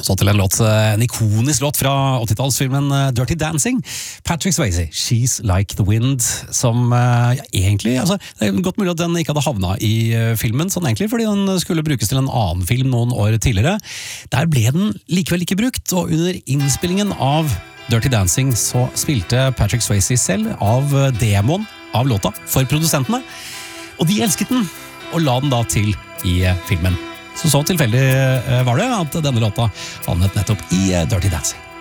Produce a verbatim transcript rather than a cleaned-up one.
Så til en låt, en ikonisk låt fra åttitallsfilmen Dirty Dancing. Patrick Swayze, She's Like the Wind, som ja, egentlig, altså, det er godt mulig at den ikke hadde havnet i filmen, sånn egentlig, fordi den skulle brukes til en annen film noen år tidligere. Der ble den likevel ikke brukt, og under innspillingen av Dirty Dancing så spilte Patrick Swayze selv av demoen av låta for produsentene, og de elsket den, og la den da til i filmen. Så så tilfeldig var det at denne låta havnet nettopp i Dirty Dancing.